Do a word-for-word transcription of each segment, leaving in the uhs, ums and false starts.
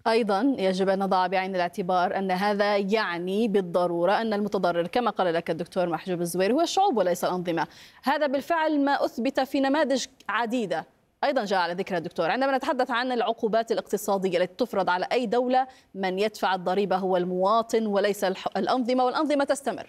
أيضا يجب أن نضع بعين الاعتبار أن هذا يعني بالضرورة أن المتضرر كما قال لك الدكتور محجوب الزويري هو الشعوب وليس الأنظمة. هذا بالفعل ما أثبت في نماذج عديدة. أيضا جاء على ذكر الدكتور عندما نتحدث عن العقوبات الاقتصادية التي تفرض على أي دولة، من يدفع الضريبة هو المواطن وليس الأنظمة، والأنظمة تستمر.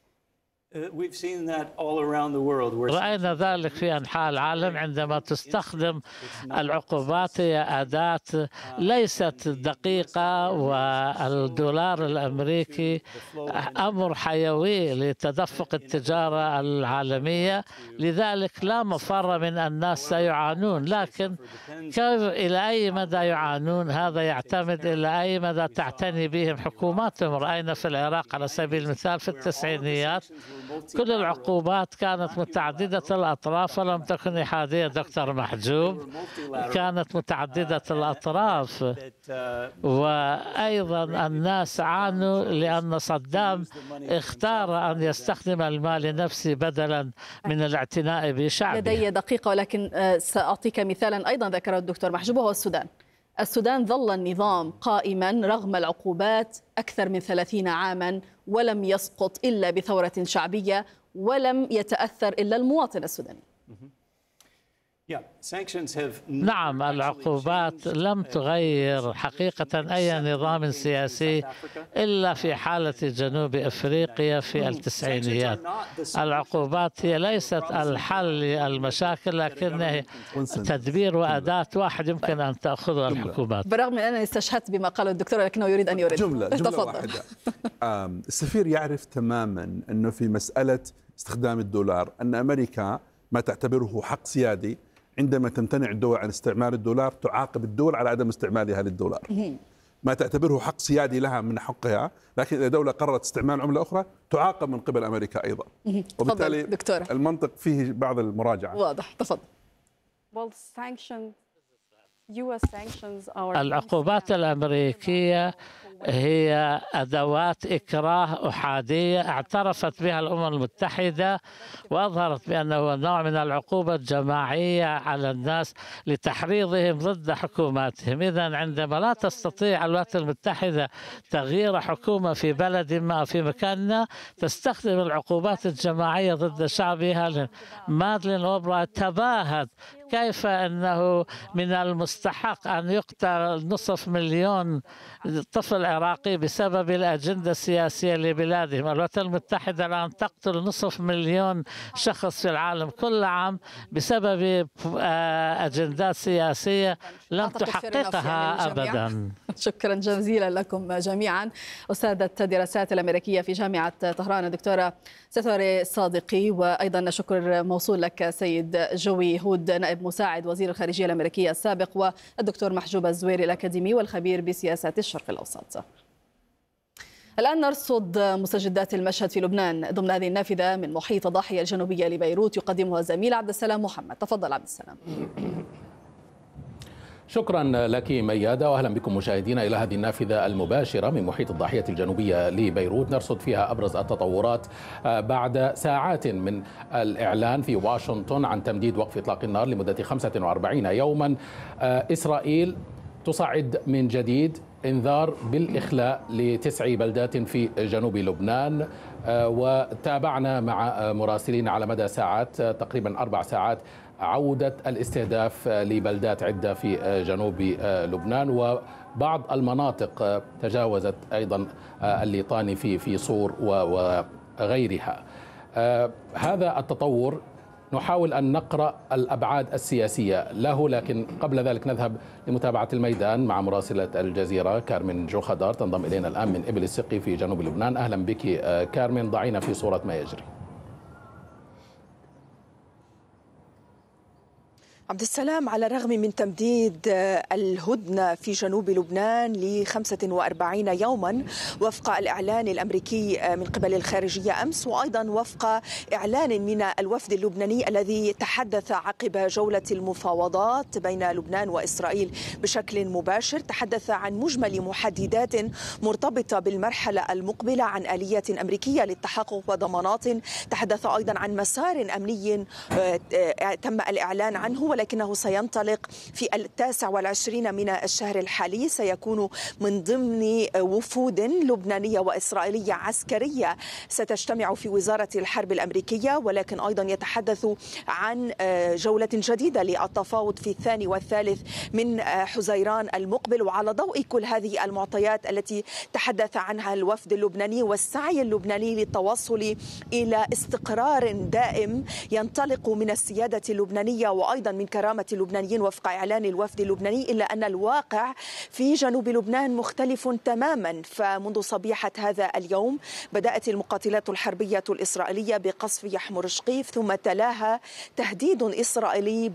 رأينا ذلك في أنحاء العالم عندما تستخدم العقوبات هي أداة ليست دقيقة، والدولار الأمريكي أمر حيوي لتدفق التجارة العالمية، لذلك لا مفر من أن الناس سيعانون، لكن كيف إلى أي مدى يعانون هذا يعتمد إلى أي مدى تعتني بهم حكوماتهم. رأينا في العراق على سبيل المثال في التسعينيات كل العقوبات كانت متعددة الأطراف ولم تكن إحادية. دكتور محجوب كانت متعددة الأطراف، وأيضا الناس عانوا لأن صدام اختار أن يستخدم المال لنفسه بدلا من الاعتناء بشعبه. لدي دقيقة ولكن سأعطيك مثالا أيضا ذكره الدكتور محجوب وهو السودان. السودان ظل النظام قائما رغم العقوبات أكثر من ثلاثين عاما، ولم يسقط إلا بثورة شعبية، ولم يتأثر إلا المواطن السوداني. نعم، العقوبات لم تغير حقيقة أي نظام سياسي إلا في حالة جنوب أفريقيا في التسعينيات. العقوبات هي ليست الحل للمشاكل، لكنها تدبير وأداة واحد يمكن أن تأخذها الحكومات. برغم من أنني استشهدت بما قاله الدكتور لكنه يريد أن يرد. جملة, جملة واحدة. السفير يعرف تماما أنه في مسألة استخدام الدولار أن أمريكا ما تعتبره حق سيادي عندما تمتنع الدول عن استعمال الدولار تعاقب الدول على عدم استعمالها للدولار. ما تعتبره حق سيادي لها من حقها، لكن إذا دولة قررت استعمال عملة أخرى تعاقب من قبل أمريكا أيضا. وبالتالي دكتورة. المنطق فيه بعض المراجعة. واضح. تفضل. العقوبات الأمريكية هي أدوات إكراه أحادية اعترفت بها الأمم المتحدة، وأظهرت بأنه نوع من العقوبة الجماعية على الناس لتحريضهم ضد حكوماتهم. إذن عندما لا تستطيع الولايات المتحدة تغيير حكومة في بلد ما في مكاننا، تستخدم العقوبات الجماعية ضد شعبها. مادلين أوبراي تباهت كيف أنه من المستحق أن يقتل نصف مليون طفل عراقي بسبب الأجندة السياسية لبلادهم. الولايات المتحدة الآن تقتل نصف مليون شخص في العالم كل عام بسبب أجندات سياسية لم تحققها أبدا. شكرا جزيلا لكم جميعا. أستاذة الدراسات الأمريكية في جامعة طهران الدكتورة ستوري صادقي، وأيضا شكر موصول لك سيد جوي هود نائب مساعد وزير الخارجية الأمريكية السابق، والدكتور محجوب الزويري الأكاديمي والخبير بسياسات الشرق الأوسط. الآن نرصد مستجدات المشهد في لبنان ضمن هذه النافذة من محيط ضاحية الجنوبية لبيروت، يقدمها الزميل عبد السلام محمد. تفضل عبد السلام. شكرا لك ميادة، وأهلا بكم مشاهدينا إلى هذه النافذة المباشرة من محيط الضاحية الجنوبية لبيروت، نرصد فيها أبرز التطورات بعد ساعات من الإعلان في واشنطن عن تمديد وقف إطلاق النار لمدة خمسة وأربعين يوما. إسرائيل تصعد من جديد انذار بالإخلاء لتسع بلدات في جنوب لبنان، وتابعنا مع مراسلين على مدى ساعات تقريبا أربع ساعات عودة الاستهداف لبلدات عدة في جنوب لبنان، وبعض المناطق تجاوزت أيضا الليطاني في في صور وغيرها. هذا التطور نحاول أن نقرأ الأبعاد السياسية له، لكن قبل ذلك نذهب لمتابعة الميدان مع مراسلة الجزيرة كارمن جو خضار تنضم إلينا الآن من إبل السقي في جنوب لبنان. أهلا بك كارمن، ضعينا في صورة ما يجري. عبد السلام، على الرغم من تمديد الهدنة في جنوب لبنان ل خمسة وأربعين يوما وفق الإعلان الأمريكي من قبل الخارجية أمس، وأيضا وفق إعلان من الوفد اللبناني الذي تحدث عقب جولة المفاوضات بين لبنان وإسرائيل بشكل مباشر، تحدث عن مجمل محددات مرتبطة بالمرحلة المقبلة، عن آلية أمريكية للتحقق وضمانات، تحدث أيضا عن مسار أمني تم الإعلان عنه، ولكنه سينطلق في التاسع والعشرين من الشهر الحالي. سيكون من ضمن وفود لبنانية وإسرائيلية عسكرية ستجتمع في وزارة الحرب الأمريكية، ولكن أيضا يتحدث عن جولة جديدة للتفاوض في الثاني والثالث من حزيران المقبل. وعلى ضوء كل هذه المعطيات التي تحدث عنها الوفد اللبناني والسعي اللبناني للتوصل إلى استقرار دائم ينطلق من السيادة اللبنانية وأيضا من كرامة اللبنانيين وفق إعلان الوفد اللبناني، إلا أن الواقع في جنوب لبنان مختلف تماما. فمنذ صبيحة هذا اليوم بدأت المقاتلات الحربية الإسرائيلية بقصف يحمر شقيف، ثم تلاها تهديد إسرائيلي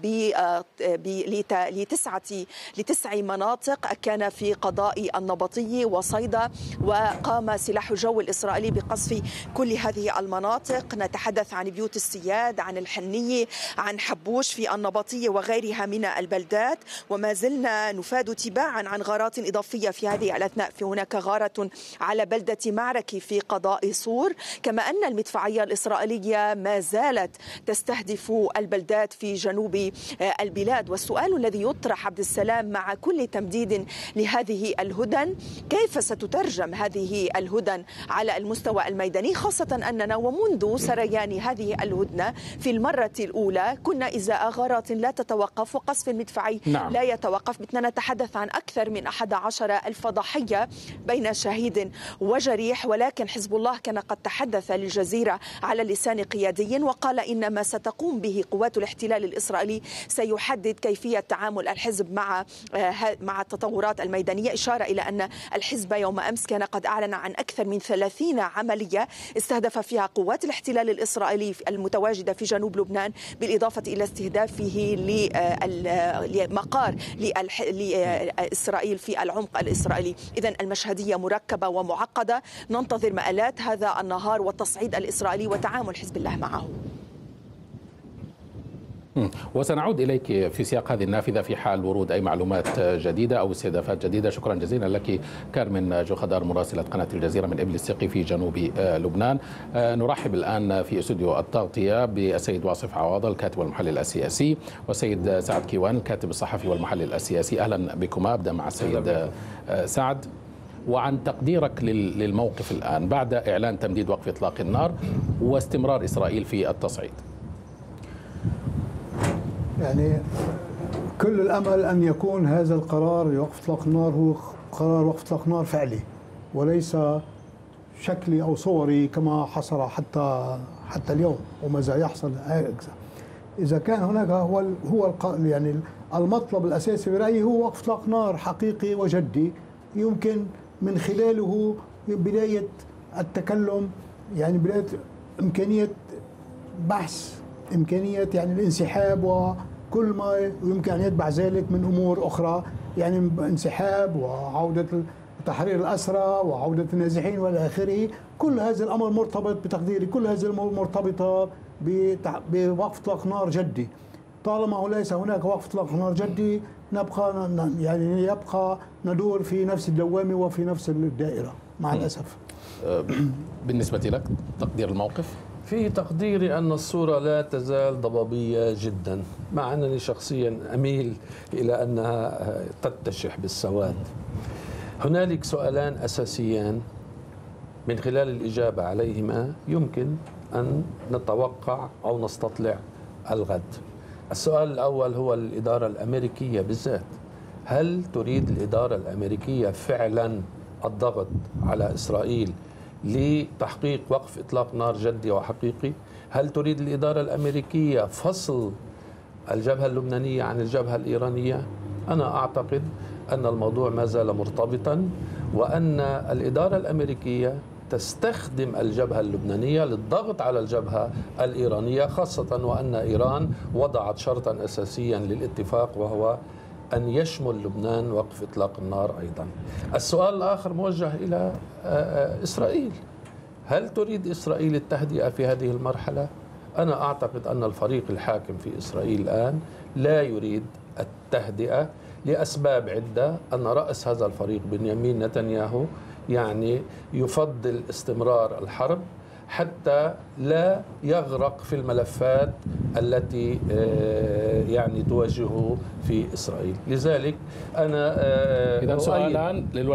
لتسعة لتسع مناطق كان في قضاء النبطي وصيدا، وقام سلاح الجو الإسرائيلي بقصف كل هذه المناطق. نتحدث عن بيوت السياد، عن الحنية، عن حبوش في النبطية وغيرها من البلدات. وما زلنا نفاد تباعا عن غارات إضافية في هذه الأثناء. في هناك غارة على بلدة معركي في قضاء صور، كما أن المدفعية الإسرائيلية ما زالت تستهدف البلدات في جنوب البلاد. والسؤال الذي يطرح عبد السلام مع كل تمديد لهذه الهدن، كيف ستترجم هذه الهدن على المستوى الميداني، خاصة أننا ومنذ سريان هذه الهدنة في المرة الأولى كنا إزاء غارات لا تتوقف وقصف مدفعي نعم. لا يتوقف. بدنا نتحدث عن أكثر من أحد عشر ألف ضحية بين شهيد وجريح. ولكن حزب الله كان قد تحدث للجزيرة على لسان قيادي وقال إن ما ستقوم به قوات الاحتلال الإسرائيلي سيحدد كيفية تعامل الحزب مع مع التطورات الميدانية، إشارة إلى أن الحزب يوم أمس كان قد أعلن عن أكثر من ثلاثين عملية استهدف فيها قوات الاحتلال الإسرائيلي المتواجدة في جنوب لبنان، بالإضافة إلى استهدافه لمقار لإسرائيل في العمق الإسرائيلي. إذن المشهدية مركبة ومعقدة. ننتظر مآلات هذا النهار والتصعيد الإسرائيلي وتعامل حزب الله معه. وسنعود إليك في سياق هذه النافذة في حال ورود أي معلومات جديدة أو استهدافات جديدة. شكرا جزيلا لك كارمن جوخدار مراسلة قناة الجزيرة من إبل السقي في جنوب لبنان. نرحب الآن في استوديو التغطية بالسيد واصف عواضة الكاتب والمحلل السياسي، والسيد سعد كيوان الكاتب الصحفي والمحلل السياسي. أهلا بكما. أبدأ مع السيد سعد، وعن تقديرك للموقف الآن بعد إعلان تمديد وقف إطلاق النار واستمرار إسرائيل في التصعيد. يعني كل الأمل أن يكون هذا القرار لوقف إطلاق النار هو قرار وقف إطلاق نار فعلي وليس شكلي أو صوري كما حصل حتى حتى اليوم وما زال يحصل. إذا كان هناك هو هو يعني المطلب الأساسي برأيي هو وقف إطلاق نار حقيقي وجدي يمكن من خلاله بداية التكلم، يعني بداية إمكانية بحث، إمكانية يعني الانسحاب وكل ما يمكن أن يتبع ذلك من أمور أخرى، يعني انسحاب وعودة تحرير الأسرى وعودة النازحين والى آخره. كل هذا الأمر مرتبط بتقديري، كل هذه الأمور مرتبطة بوقف إطلاق نار جدي. طالما هو ليس هناك وقف إطلاق نار جدي نبقى يعني يبقى ندور في نفس الدوامة وفي نفس الدائرة مع الأسف. بالنسبة لك تقدير الموقف؟ في تقديري أن الصورة لا تزال ضبابية جدا، مع أنني شخصيا أميل إلى أنها تتشح بالسواد. هنالك سؤالان أساسيان من خلال الإجابة عليهما يمكن أن نتوقع أو نستطلع الغد. السؤال الأول هو الإدارة الأمريكية بالذات. هل تريد الإدارة الأمريكية فعلا الضغط على إسرائيل لتحقيق وقف إطلاق نار جدي وحقيقي؟ هل تريد الإدارة الأمريكية فصل الجبهة اللبنانية عن الجبهة الإيرانية؟ أنا أعتقد أن الموضوع ما زال مرتبطا، وأن الإدارة الأمريكية تستخدم الجبهة اللبنانية للضغط على الجبهة الإيرانية، خاصة وأن إيران وضعت شرطا أساسيا للاتفاق وهو أن يشمل لبنان وقف إطلاق النار أيضا. السؤال الآخر موجه إلى إسرائيل. هل تريد إسرائيل التهدئة في هذه المرحلة؟ أنا أعتقد أن الفريق الحاكم في إسرائيل الآن لا يريد التهدئة لأسباب عدة. أن رأس هذا الفريق بنيامين نتنياهو يعني يفضل استمرار الحرب. حتى لا يغرق في الملفات التي يعني تواجهه في إسرائيل. لذلك أنا إذن سؤالان